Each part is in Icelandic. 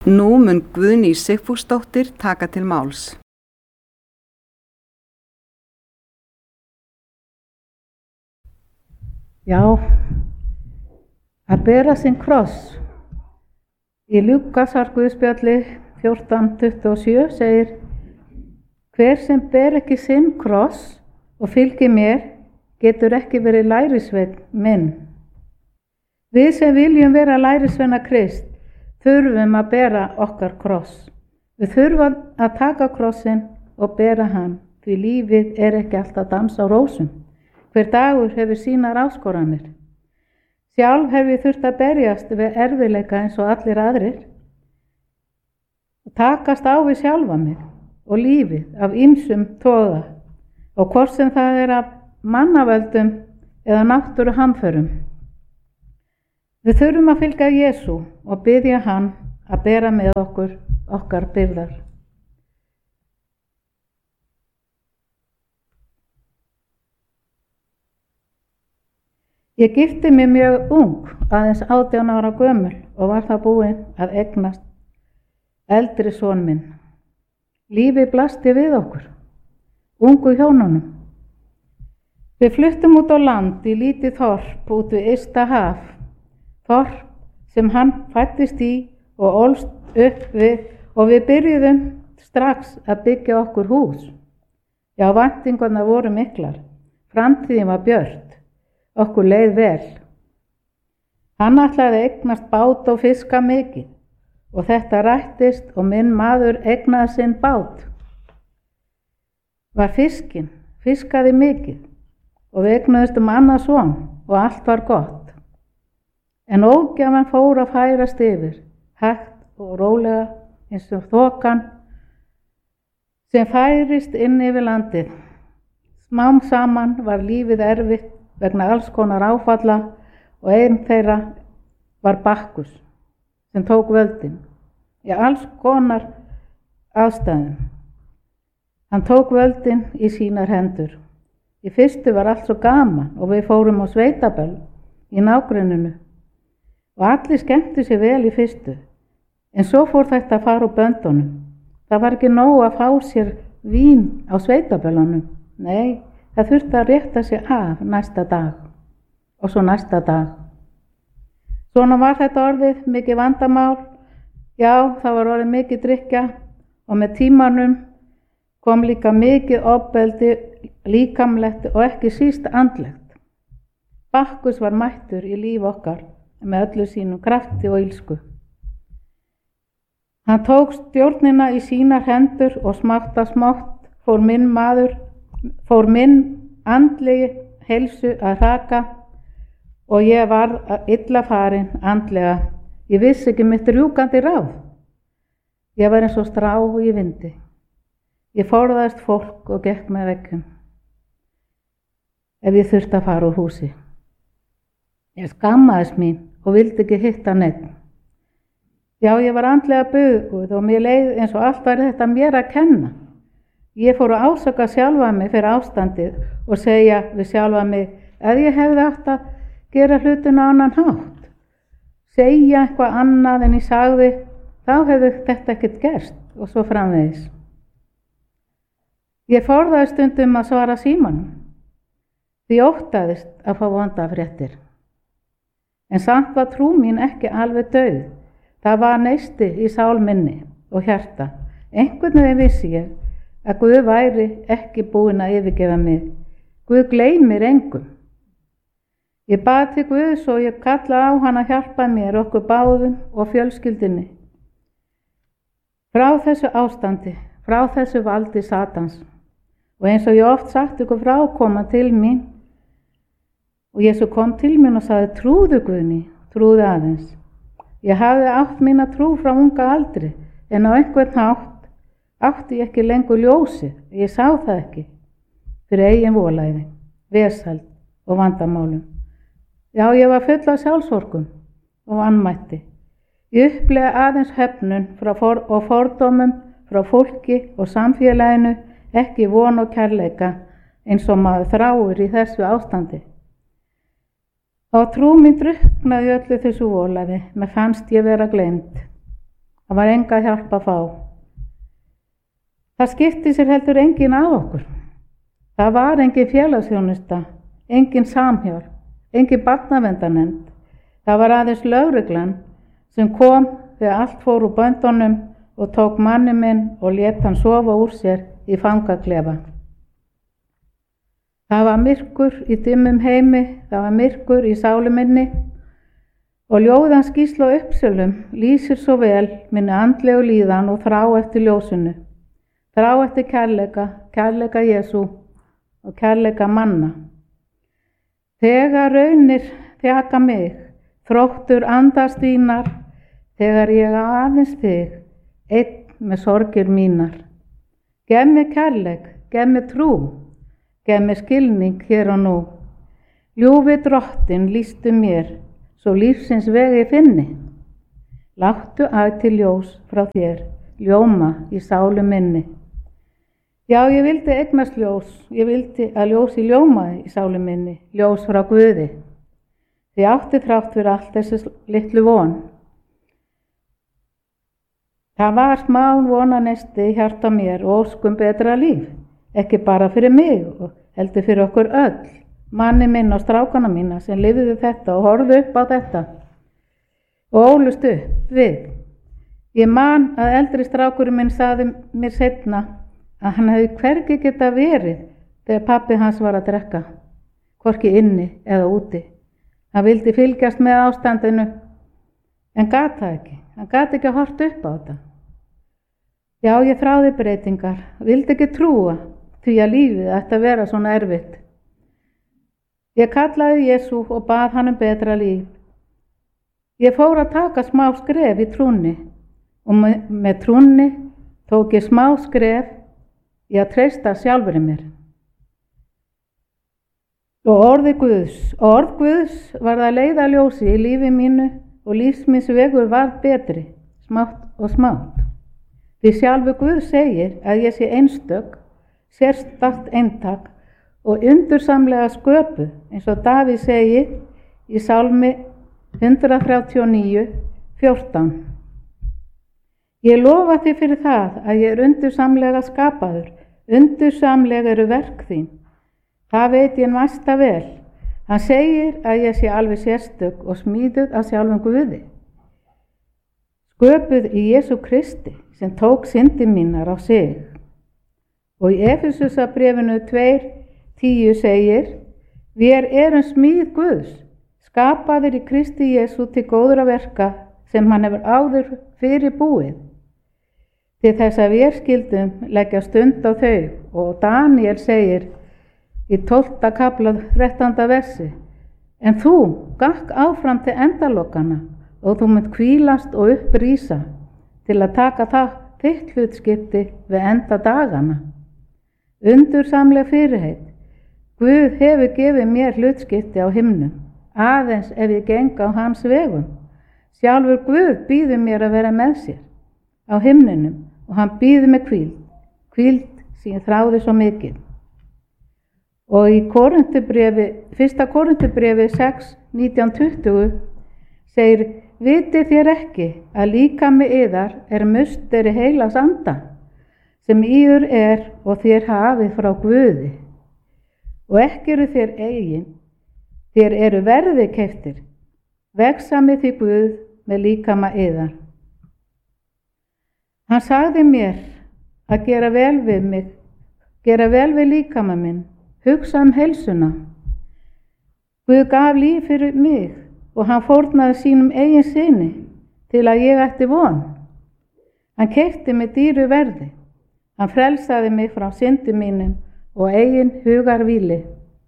Nú mun Guðný Sigfúsdóttir taka til máls. Já, að bera sinn kross. Í Lúkasar Guðspjalli 14:27 segir: Hver sem ber ekki sinn kross og fylgir mér, getur ekki verið lærisveinn minn. Við sem viljum vera lærisveina Krist þurfum að bera okkar kross. Við þurfum að taka krossinn og bera hann, því lífið er ekki alltaf dans á rósum. Hver dagur hefur sínar áskoranir. Sjálf hef ég þurft að berjast við erfiðleika eins og allir aðrir. Takast á við sjálfa mig og lífið af ýmsum toga, og hvort sem það er af mannavöldum eða náttúruhamförum. Við þurfum að fylgja Jesú og biðja hann að bera með okkur okkar byrðar. Ég gifti mig mjög ung, aðeins 18 ára gömul, og var það búin að eignast eldri son minn. Lífið blasti við okkur, ungu hjónunum. Við fluttum út á land í lítið þorp út við ysta haf, þorp sem hann fæddist í og ólst upp við, og við byrjuðum strax að byggja okkur hús. Já, væntingarnar voru miklar, framtíðin var björt. Okkur leið vel. Hann ætlaði að eignast bát og fiska mikið, og þetta rættist og minn maður eignaði sinn bát. Var fiskaði mikið, og við eignuðumst annað son og allt var gott. En ógjafan fór að færast yfir, hægt og rólega eins og þokan sem færist inn yfir landið. Smám saman var lífið erfitt vegna alls konar áfalla, og einn þeirra var Bakkus sem tók völdin. Í alls konar ástæðum. Hann tók völdin í sínar hendur. Í fyrstu var allt svo gaman og við fórum á sveitaböll í nágrenninu og allir skemmtu sér vel í fyrstu. En svo fór þetta að fara úr böndunum. Það var ekki nóg að fá sér vín á sveitaböllunum. Nei, það þurfti að rétta sig af næsta dag og svo næsta dag. Svona var þetta orðið mikið vandamál. Já, það var orðið mikið drykkja, og með tímanum kom líka mikið ofbeldi, líkamlegt og ekki síst andlegt. Bakkus var mættur í líf okkar með öllu sínum krafti og illsku. Hann tók stjórnina í sínar hendur og smátt að smátt fór minn andlegi heilsu að hraka og ég varð illa farin andlega. Ég vissi ekki mitt rjúkandi ráð. Ég var eins og strá í vindi. Ég forðaðist fólk og gekk með veggjum ef ég þurfti að fara úr húsi. Ég skammaðist mín og vildi ekki hitta neinn. Já, ég var andlega buguð og mér leið eins og allt væri þetta mér að kenna. Ég fór að ásaka sjálfa mig fyrir ástandið og segja við sjálfa mig að ég hefði átt að gera hlutina á annan hátt. Segja eitthvað annað en ég sagði, þá hefði þetta ekkert gerst, og svo framvegis. Ég forðaði stundum að svara símanum, því óttaðist að fá vondafréttir. En samt var trú mín ekki alveg dauð. Það var neisti í sál minni og hjarta. Einhvern veginn vissi ég að Guð væri ekki búinn að yfirgefa mig. Guð gleymir engum. Ég bað til Guðs og ég kallaði á hann að hjálpa mér, okkur báðum og fjölskyldunni. Frá þessu ástandi, frá þessu valdi Satans. Og eins og ég oft sagt ykkur frá, koma til mín. Og Jesú kom til mín og sagði, trúðu Guðný, trúðu aðeins. Ég hafði átt mína trú frá unga aldri, en á einhvern hátt átti ég ekki lengur ljósið. Ég sá það ekki fyrir eigin volæði, vesæld og vandamálum. Já, ég var full af sjálfsvorkunn og vanmætti. Ég upplega aðeins höfnun og fordómum frá fólki og samfélaginu, ekki von og kærleika eins og maður þráir í þessu ástandi. Og trú mín drukknaði öllu þessu volæði, mér fannst ég vera gleymd. Það var enga hjálp að fá. Það skipti sér heldur enginn af okkur. Það var engin félagsþjónusta, engin samhjálp, engin barnaverndarnefnd. Það var aðeins lögreglan sem kom þegar allt fór úr böndunum og tók manni minn og lét hann sofa úr sér í fangaklefa. Það var myrkur í dimmum heimi, það var myrkur í sálu minni og ljóðan Gísla á Uppsölum lýsir svo vel minni andlegu líðan og þrá eftir ljósinu. Þrá eftir kærleika Jesú og kærleika manna. Þegar raunir þjaka mig, þróttur andast þínar, þegar ég aðeins þig, einn með sorgir mínar. Gef mér kærleik, gef mér trú, gef mér skilning hér og nú. Ljúfi Drottinn lýstu mér, svo lífsins vegi finni. Láttu til ljós frá þér, ljóma í sálu minni. Já, ég vildi eignast ljós, ég vildi að ljósi ljómaði í sálu minni, ljós frá Guði. Því átti þrátt fyrir allt þessi litlu von. Það var smá vonanesti í hjarta mér og óskum betra líf, ekki bara fyrir mig og heldur fyrir okkur öll, manni minn og strákana mína sem lifðu þetta og horfðu upp á þetta og ólust upp við. Ég man að eldri strákurinn minn sagði mér seinna að hann hefði hvergi getað verið þegar pabbi hans var að drekka, hvorki inni eða úti. Hann vildi fylgjast með ástandinu en gat það ekki, hann gat ekki að horft upp á þetta. Já, ég þráði breytingar, vildi ekki trúa því að lífið ætti að vera svona erfitt. Ég kallaði Jesú og bað hann betra líf. Ég fór að taka smá skref í trúnni og með trúnni tók ég smá skref í að treysta sjálfri mér. Og orð Guðs var að leiða ljósi í lífi mínu og lífsmins vegur var betri, smátt og smátt. Því sjálfur Guð segir að ég sé einstök, sérstakt eintak og undursamlega sköpuð, eins og Davíð segir í Sálmi 139:14. Ég lofa þig fyrir það að ég undursamlega skapaður, undursamlega eru verk þín. Það veit ég næsta vel. Hann segir að ég sé alveg sérstök og smíðuð af sjálfum Guði. Sköpuð í Jesú Kristi sem tók syndi mínar á sig. Og í Efesusarbréfinu 2:10 segir: Við erum smíð Guðs, skapaðir í Kristi Jesú til góðra verka sem hann hefur áður fyrir búið. Til þess að við skildum leggja stund á þau og Daniel segir í 12. kafla 13. versi: En þú gakk áfram til endalokana og þú munt hvílast og upprísa til að taka það þitt hlutskipti við enda dagana. Undursamleg fyrirheit. Guð hefur gefið mér hlutskipti á himnum, aðeins ef ég geng á hans vegum. Sjálfur Guð býður mér að vera með sér á himninum og hann býður mig hvíld sem ég þráði svo mikið. Og í 1. Korinthubréfi 6:19-20 segir: Vitið þér ekki að líkami yðar er musteri heilags anda, sem yður og þér hafið frá Guði. Og ekki eru þér eigin, þér eru verði keyptir, vegsami því Guð með líkama yðar. Hann sagði mér að gera vel við mig, gera vel við líkama minn, hugsa heilsuna. Guð gaf líf fyrir mig og hann fórnaði sínum eigin syni til að ég ætti von. Hann keypti mig dýru verði. Hann frelsaði mig frá syndum mínum og eigin hugarvíli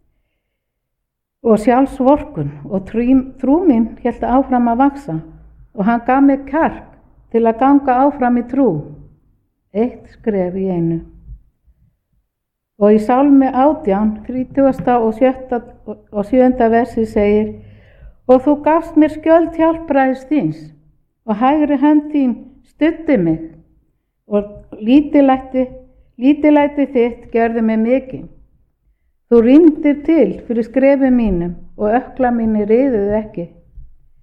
og sjálfsvorkun og trú mín hélt áfram að vaxa og hann gaf mig kjark til að ganga áfram í trú, eitt skref í einu. Og í Sálmi 18, 37. og 7. versi segir: Og þú gafst mér skjöld hjálpræðis þíns og hægri hönd þín studdi mig og lítillæti þitt gerði mig mikið. Þú rýndir til fyrir skrefi mínum og ökkla mínir riðuðu ekki.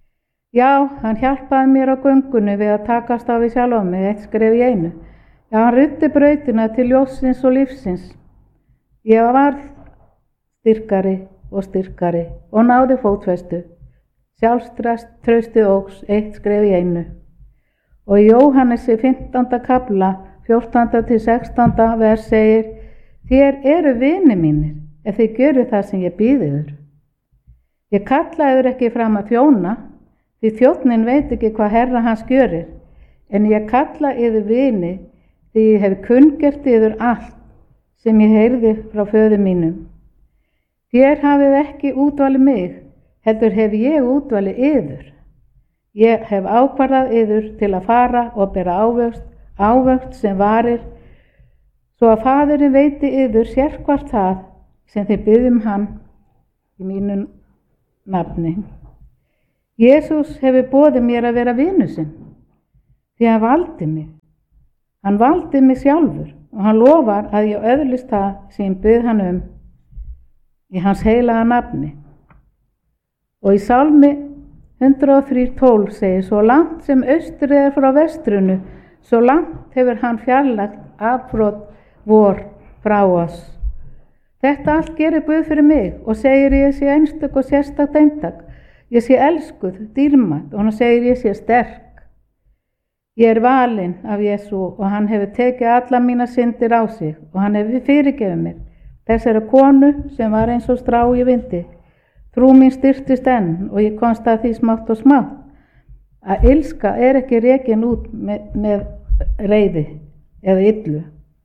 Já, hann hjálpaði mér á göngunni við að takast á við sjálfa mig, eitt skref í einu. Já, hann ruddi brautina til ljóssins og lífsins. Ég var styrkari og náði fótfestu. Sjálfstraustið óx, eitt skref í einu. Og í Jóhannesi 15. kafla, 14. til 16. vers segir: Þér eru vinir mínir, ef þið gjöru það sem ég býð yður. Ég kalla yður ekki fram að þjóna, því þjónninn veit ekki hvað herra hans gjörir, en ég kalla yður vini, því ég hef kunngert yður allt sem ég heyrði frá föður mínum. Þér hafið ekki útvalið mig, heldur hef ég útvalið yður. Ég hef ákvarðað yður til að fara og bera ávöxt sem varir, svo að Faðirinn veiti yður sérhvert það sem þið biðjum hann í mínu nafni. Jesús hefur boðið mér að vera vinur sinn, því hann valdi mig. Hann valdi mig sjálfur og hann lofar að ég öðlist það sem ég bið hann í hans heilaga nafni. Og í Sálmi 103:12 segir: Svo langt sem austur er frá vestrinu, svo langt hefur hann fjarlægt afbrot vor frá oss. Þetta allt gerir Guð fyrir mig og segir ég sé einstök og sérstakt eintak. Ég sé elskuð, dýrmætt, og hann segir ég sé sterk. Ég er valinn af Jesú og hann hefur tekið alla mína syndir á sig og hann hefur fyrirgefið mér. Þessari konu sem var eins og strá í vindi. Trú mín styrktist enn og ég komst að því smátt og smátt að illska er ekki rekin út með reiði eða illu.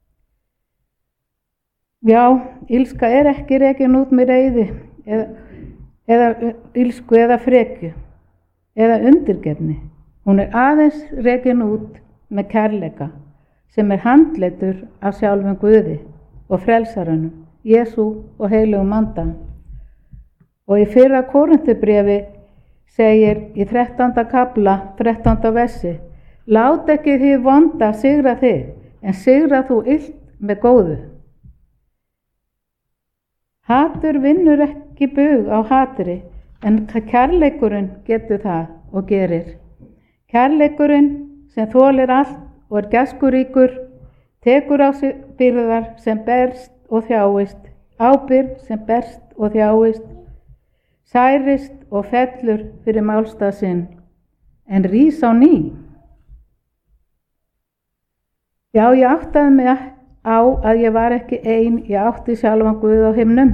Já, illska er ekki rekin út með reiði eða illsku eða frekju eða undirgefni. Hún er aðeins rekin út með kærleika sem er handleiddur af sjálfum Guði og frelsarunum, Jesú og heilugum anda. Og í 1. Korinthubréfi segir í 13. kafla, 13. versi: Lát ekki því vonda sigra þig, en sigra þú illt með góðu. Hatur vinnur ekki bug á hatri, en kærleikurinn getur það og gerir. Kærleikurinn sem þolir allt og er gæskuríkur, tekur á sig byrðar sem berst og þjáist, ábyrgð sem berst og þjáist, særist og fellur fyrir málstað sinn, en rís á ný. Já, ég áttaði mig á að ég var ekki ein, ég átti sjálfan Guð á himnum.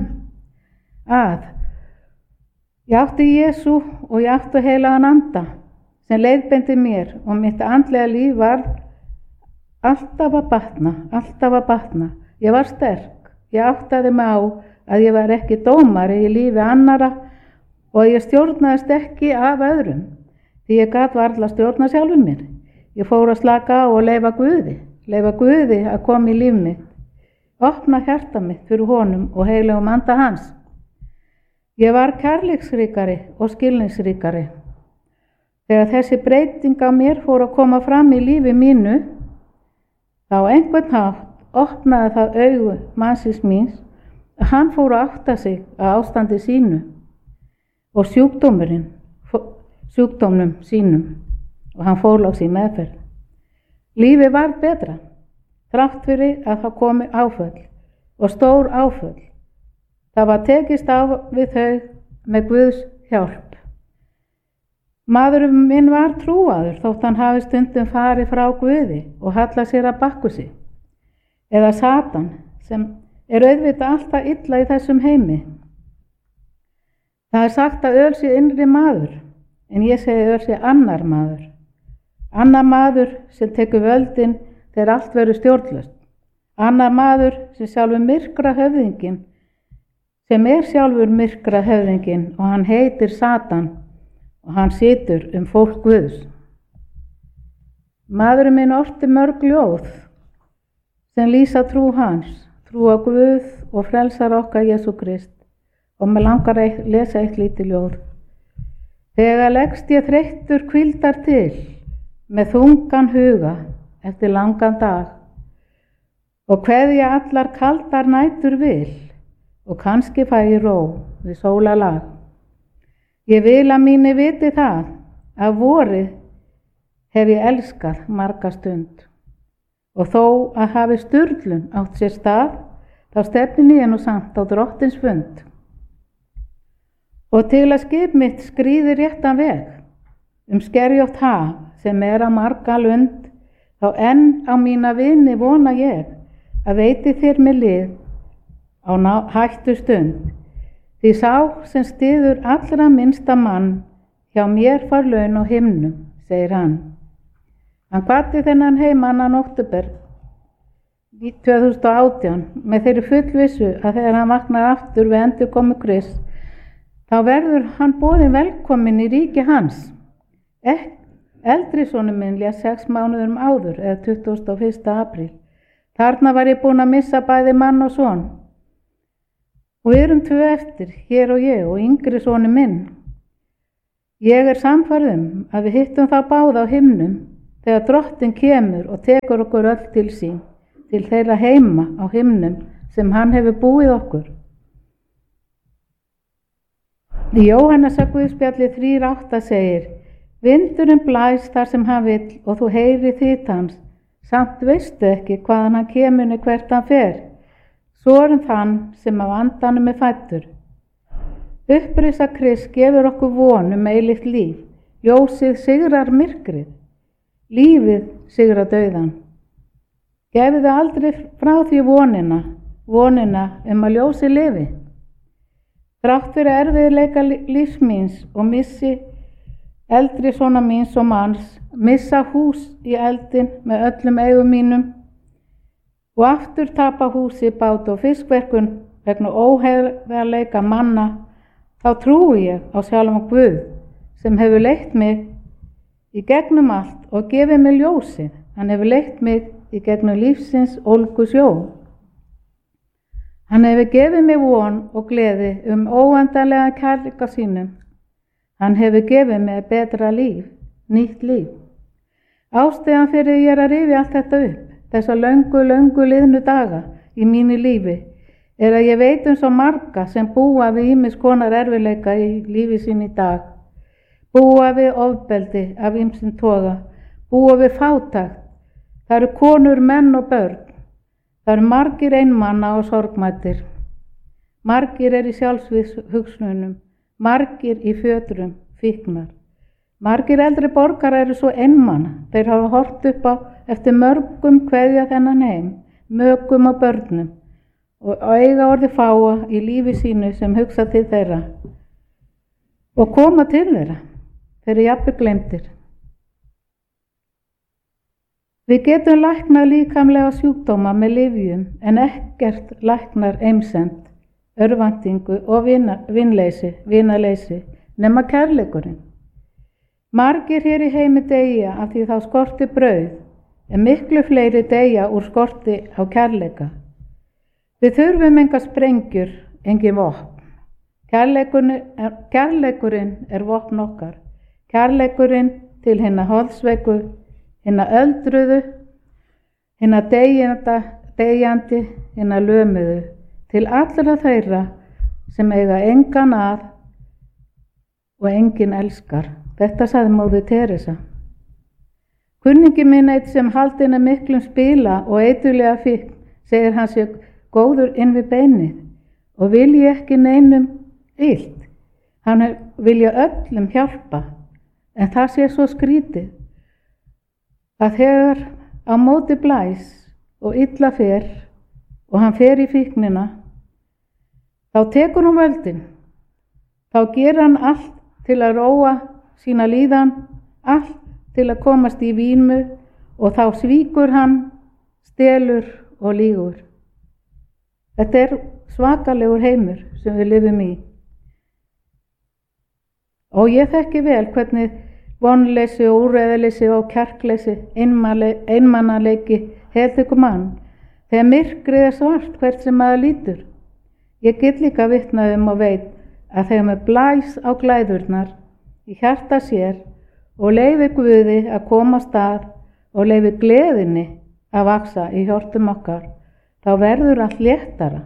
Ég átti Jesú og ég átti heilagan anda sem leiðbeindi mér og mitt andlega líf var alltaf að batna. Ég var sterk, ég áttaði mig á að ég var ekki dómari í lífi annara og ég stjórnaðist ekki af öðrum, því ég gat varla stjórna sjálfum mér. Ég fór að slaka á og leyfa Guði að koma í líf mitt, opna hjarta mitt fyrir honum og heilugum anda hans. Ég var kærleiksríkari og skilningsríkari. Þegar þessi breyting á mér fór að koma fram í lífi mínu, þá einhvern hátt opnaði það augu mannsins míns að hann fór að átta sig á ástandi sínu og sjúkdómnum sínum og hann fór loks í meðferð. Lífið var betra, þrátt fyrir að það komi áföll og stór áföll. Það var tekist á við þau með Guðs hjálp. Maðurinn minn var trúaður þótt hann hafi stundum farið frá Guði og hallað sér að bakkusi. Eða Satan sem er auðvitað alltaf illa í þessum heimi. Það er sagt að öl sé innri maður, en ég segi öl sé annar maður. Annar maður sem tekur völdin þegar allt verður stjórnlaust. Annar maður sem sjálfur myrkra höfðingin, sem er sjálfur myrkra höfðingin og hann heitir Satan og hann situr fólk Guðs. Maðurinn minn orti mörg ljóð sem lýsa trú hans, trú á Guð og frelsar okkar Jesú Krist, og mig langar að lesa eitt lítið ljóð. Þegar leggst ég þreyttur hvíldar til, með þungan huga eftir langan dag, og kveðja allar kaldar nætur vil, og kannski fæ ég ró við sólalag. Ég vil að mínu viti það, að vorið hef ég elskað marga stund. Og þó að hafi sturlun átt sér stað, þá stefni ég nú samt á Drottins fund. Og til að skip mitt skríði réttan veg, skerjótt haf sem er á marga lund, þá enn á mína vini vona ég, að veiti þér mig lið á hættu stund. Því sá sem styður allra minnsta mann, hjá mér fær laun á himnum, segir hann. Hann kvaddi þennan heim 2. október 2018 með þeirri fullvissu að þegar hann vaknar aftur við endurkomu Krists, þá verður hann boðinn velkominn í ríki hans. Eldri sonur minn lést 6 mánuðum áður, eða 21. apríl. Þarna var ég búin að missa bæði mann og son. Og við erum 2 eftir, hér og ég og yngri sonur minn. Ég er sannfærð að við hittum þá báða á himnum þegar Drottinn kemur og tekur okkur öll til sín, til þeirra heima á himnum sem hann hefur búið okkur. Í Jóhannesar Guðspjalli 3:8 segir: Vindurinn blæs þar sem hann vill og þú heyrir þýtt hans, samt veistu ekki hvaðan hann kemur né hvert hann fer. Svo er þann sem af andanum er fæddur. Upprisa Krist gefur okkur von eilíft líf. Ljósið sigrar myrkrið. Lífið sigrar dauðan. Gefið þið aldrei frá því vonina að ljósið lifi. Þrátt fyrir erfiðleika lífs míns og missi eldri sona míns og manns, missa hús í eldin með öllum eigum mínum og aftur tapa húsi, bát og fiskverkun vegna óheiðarleika manna, þá trúi ég á sjálfan Guð sem hefur leitt mig í gegnum allt og gefið mig ljósið. Hann hefur leitt mig í gegnum lífsins ólgu sjó. Hann hefur gefið mig von og gleði óendanlega kærleika sínum. Hann hefur gefið mig betra líf, nýtt líf. Ástæðan fyrir ég að rifja allt þetta upp, þessa löngu liðnu daga í mínu lífi, er að ég veit svo marga sem búa við ýmis konar erfiðleika í lífi sín í dag. Búa við ofbeldi af ýmsum toga, búa við fátækt. Það eru konur, menn og börn. Það eru margir einmana og sorgmæddir. Margir í sjálfsvígshugsunum, margir í fjötrum, fíknar. Margir eldri borgarar eru svo einmana. Þeir hafa horft upp á eftir mörgum kveðja þennan heim, mökum og börnum og eiga orðið fáa í lífi sínu sem hugsa til þeirra og koma til þeirra. Þeir eru jafnvel gleymdir. Við getum læknað líkamlega sjúkdóma með lyfjum en ekkert læknar eimsemd, örvæntingu og vinaleysi nema kærleikurinn. Margir hér í heimi deyja af því þá skorti brauð, en miklu fleiri deyja úr skorti á kærleika. Við þurfum enga sprengjur, engin vopn. Kærleikurinn er vopn okkar. Kærleikurinn til hinna holdsveiku, hinna öldruðu, hinna deyjandi, hinna lömuðu, til allra þeirra sem eiga engan að og enginn elskar. Þetta sagði móðir Teresa. Kunningi minn eitt sem haldinn miklum spila og eiturlega fíkn, segir hann sér góður inn við beinið og vilji ekki neinum illt. Hann vilja öllum hjálpa, en það sé svo skrítið að þegar á móti blæs og illa fer og hann fer í fíknina, þá tekur hún völdin. Þá gerir hann allt til að róa sína líðan, allt til að komast í vímu og þá svíkur hann, stelur og lýgur. Þetta er svakalegur heimur sem við lifum í. Og ég þekki vel hvernig vonleysi og úrræðaleysi og kjarkleysi, einmanaleiki heltekur mann þegar myrkrið er svart hvert sem maður lítur. Ég get líka vitnað og veit að þegar maður blæs á glæðurnar í hjarta sér og leyfi Guði að koma af stað og leyfi gleðinni að vaxa í hjörtum okkar, þá verður allt léttara.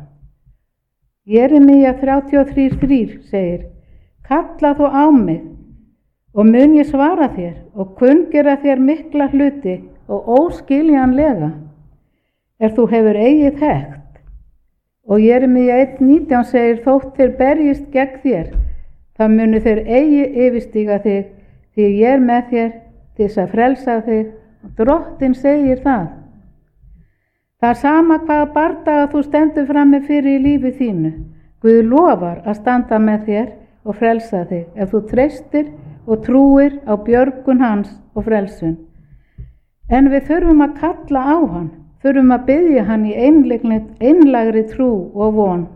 Jeremía 33:3 segir: Kalla þú á mig og mun ég svara þér og kunngera þér mikla hluti og óskiljanlega þú hefur eigið þekkt. Og Jeremía 1:19 segir, þótt þeir berjist gegn þér, þá munu þeir eigi yfirstíga þig, því ég með þér til þess að frelsa þig. Og Drottinn segir það. Það er sama hvaða bardaga þú stendur frammi fyrir í lífi þínu. Guð lofar að standa með þér og frelsa þig ef þú treystir og trúir á björgun hans og frelsun. En við þurfum að kalla á hann, þurfum að biðja hann í einlægri trú og von.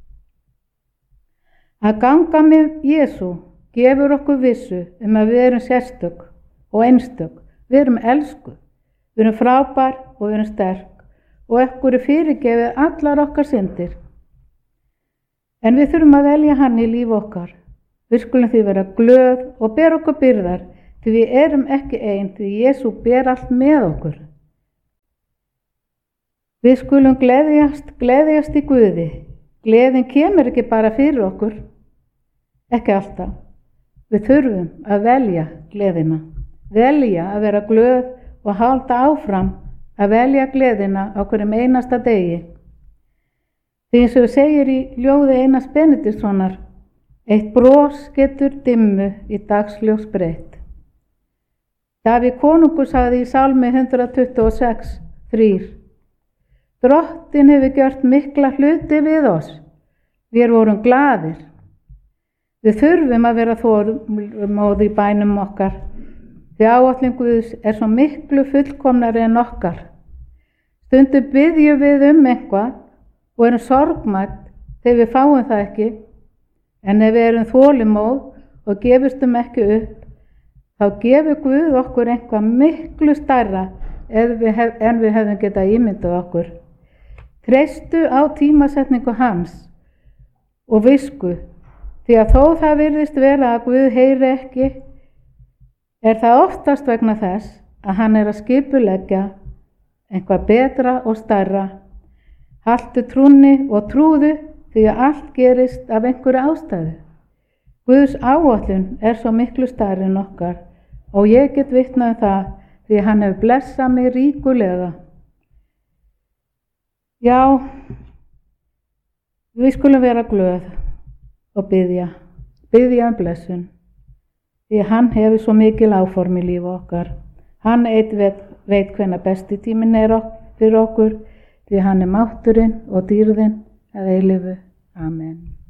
Að ganga með Jesú gefur okkur vissu að við erum sérstök og einstök, við erum elskuð, við erum frábær og við erum sterk og okkur fyrirgefið allar okkar syndir. En við þurfum að velja hann í líf okkar. Við skulum því vera glöð og bera okkur byrðar, því við erum ekki ein, því Jesú ber allt með okkur. Við skulum gleðjast í Guði. Gleðin kemur ekki bara fyrir okkur, ekki alltaf. Við þurfum að velja gleðina, velja að vera glöð og halda áfram að velja gleðina á hverjum einasta degi. Því eins og segir í ljóði Einars Benediktssonar, eitt bros getur dimmu í dagsljós breytt. Davíð konungur sagði í Sálmi 126:3, Drottinn hefur gjört mikla hluti við oss, við vorum glaðir. Við þurfum að vera þolinmóð í bænum okkar, því áætlun Guðs svo miklu fullkomnari en okkar. Stundum biðjum við eitthvað og erum sorgmædd þegar við fáum það ekki, en ef við erum þolinmóð og gefumst ekki upp, þá gefur Guð okkur eitthvað miklu stærra en við hefðum getað ímyndað okkur. Treystu á tímasetningu hans og visku, því að þó það virðist vera að Guð heyri ekki, það oftast vegna þess að hann að skipuleggja eitthvað betra og stærra. Haltu trúnni og trúðu, því að allt gerist af einhverju ástæðu. Guðs áætlun svo miklu stærri en okkar og ég get vitnað það, því að hann hefur blessað mig ríkulega. Já, við skulum vera glöð og biðja blessun, því að hann hefur svo mikil áform í lífi okkar. Hann veit hvenær besti tíminn fyrir okkur, því hann mátturinn og dýrðin að eilífu. Amen.